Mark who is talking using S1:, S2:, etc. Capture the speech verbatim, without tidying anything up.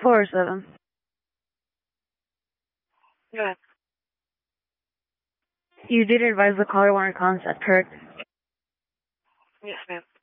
S1: four or seven?
S2: Yeah.
S1: You did advise the caller wanted contact, correct?
S2: Yes, ma'am.